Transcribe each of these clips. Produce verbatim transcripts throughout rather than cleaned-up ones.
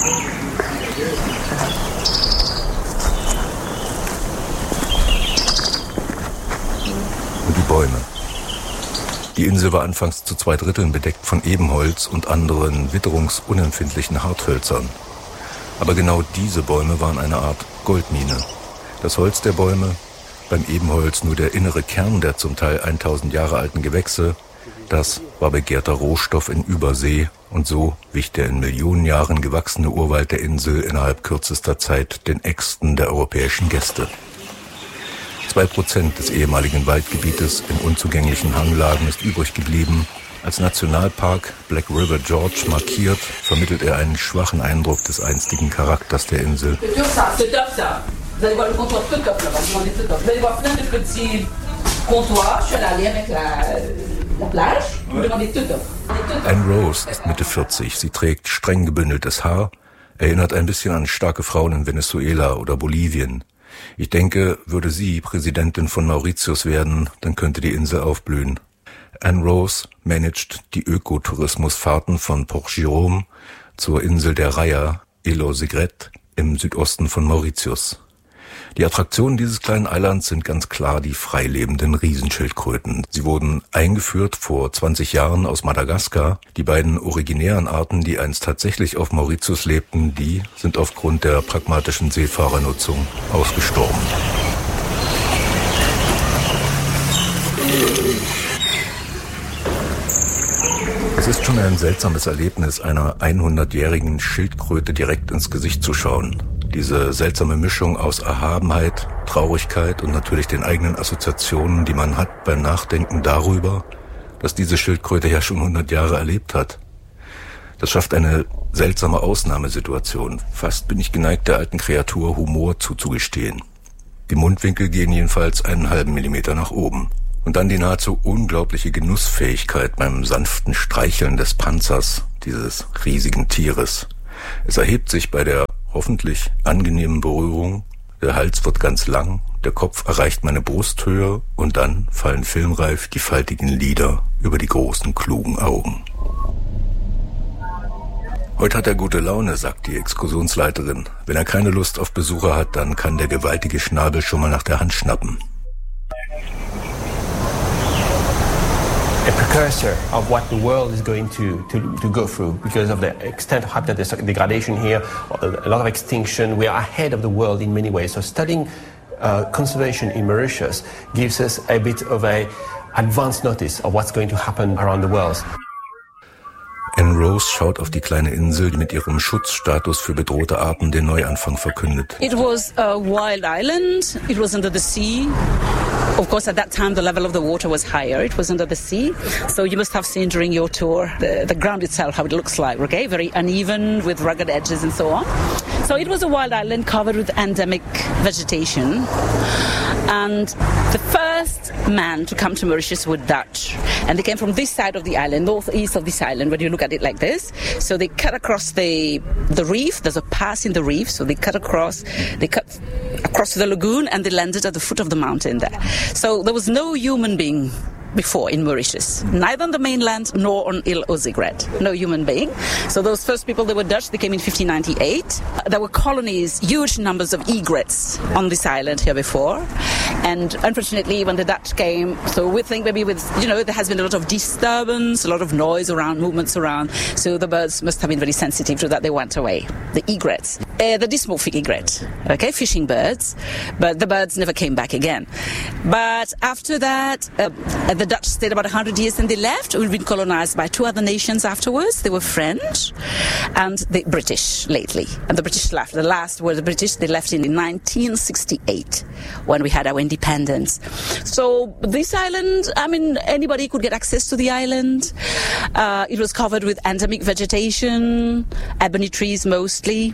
Und die Bäume. Die Insel war anfangs zu zwei Dritteln bedeckt von Ebenholz und anderen witterungsunempfindlichen Harthölzern. Aber genau diese Bäume waren eine Art Goldmine. Das Holz der Bäume, beim Ebenholz nur der innere Kern der zum Teil tausend Jahre alten Gewächse, das war begehrter Rohstoff in Übersee und so wich der in Millionen Jahren gewachsene Urwald der Insel innerhalb kürzester Zeit den Äxten der europäischen Gäste. Zwei Prozent des ehemaligen Waldgebietes in unzugänglichen Hanglagen ist übrig geblieben. Als Nationalpark Black River Gorge markiert, vermittelt er einen schwachen Eindruck des einstigen Charakters der Insel. Anne Rose ist Mitte vierzig. Sie trägt streng gebündeltes Haar, erinnert ein bisschen an starke Frauen in Venezuela oder Bolivien. Ich denke, würde sie Präsidentin von Mauritius werden, dann könnte die Insel aufblühen. Anne Rose managt die Ökotourismusfahrten von Port-Jérôme zur Insel der Raya, Île aux Aigrettes, im Südosten von Mauritius. Die Attraktionen dieses kleinen Eilands sind ganz klar die freilebenden Riesenschildkröten. Sie wurden eingeführt vor zwanzig Jahren aus Madagaskar. Die beiden originären Arten, die einst tatsächlich auf Mauritius lebten, die sind aufgrund der pragmatischen Seefahrernutzung ausgestorben. Es ist schon ein seltsames Erlebnis, einer hundertjährigen Schildkröte direkt ins Gesicht zu schauen. Diese seltsame Mischung aus Erhabenheit, Traurigkeit und natürlich den eigenen Assoziationen, die man hat beim Nachdenken darüber, dass diese Schildkröte ja schon hundert Jahre erlebt hat. Das schafft eine seltsame Ausnahmesituation. Fast bin ich geneigt, der alten Kreatur Humor zuzugestehen. Die Mundwinkel gehen jedenfalls einen halben Millimeter nach oben. Und dann die nahezu unglaubliche Genussfähigkeit beim sanften Streicheln des Panzers dieses riesigen Tieres. Es erhebt sich bei der hoffentlich angenehmen Berührung, der Hals wird ganz lang, der Kopf erreicht meine Brusthöhe und dann fallen filmreif die faltigen Lider über die großen, klugen Augen. Heute hat er gute Laune, sagt die Exkursionsleiterin. Wenn er keine Lust auf Besucher hat, dann kann der gewaltige Schnabel schon mal nach der Hand schnappen. A precursor of what the world is going to, to, to go through because of the extent of habitat degradation here, a lot of extinction. We are ahead of the world in many ways. So studying uh, conservation in Mauritius gives us a bit of a advance notice of what's going to happen around the world. Anne Rose schaut auf die kleine Insel, die mit ihrem Schutzstatus für bedrohte Arten den Neuanfang verkündet. It was a wild island. It was under the sea. Of course, at that time, the level of the water was higher. It was under the sea. So you must have seen during your tour the, the ground itself, how it looks like, okay? Very uneven with rugged edges and so on. So it was a wild island covered with endemic vegetation. And the first man to come to Mauritius were Dutch. And they came from this side of the island, northeast of this island, when you look at it like this. So they cut across the the reef. There's a pass in the reef. So they cut across, they cut across the lagoon and they landed at the foot of the mountain there. So there was no human being before in Mauritius, neither on the mainland nor on Île aux Aigrettes. No human being. So those first people, they were Dutch. They came in fifteen ninety-eight. There were colonies, huge numbers of egrets on this island here before. And unfortunately, when the Dutch came, so we think maybe with, you know, there has been a lot of disturbance, a lot of noise around, movements around. So the birds must have been very sensitive to that. They went away. The egrets, uh, the dysmorphic egret, okay, fishing birds. But the birds never came back again. But after that, uh, the Dutch stayed about one hundred years and they left. We've been colonized by two other nations afterwards. They were French and the British lately. And the British left. The last were the British. They left in nineteen sixty-eight when we had our independence. So this island, I mean, anybody could get access to the island. Uh, it was covered with endemic vegetation, ebony trees mostly.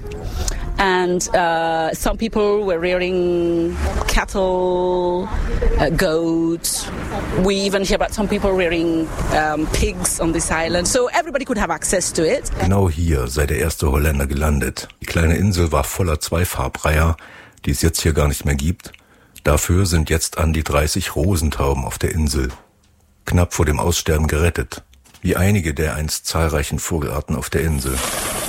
And uh, some people were rearing cattle, uh, goats. We even hear about some people rearing um, pigs on this island. So everybody could have access to it. Genau hier sei der erste Holländer gelandet. Die kleine Insel war voller Zweifarbreiher, die es jetzt hier gar nicht mehr gibt. Dafür sind jetzt an die dreißig Rosentauben auf der Insel. Knapp vor dem Aussterben gerettet. Wie einige der einst zahlreichen Vogelarten auf der Insel.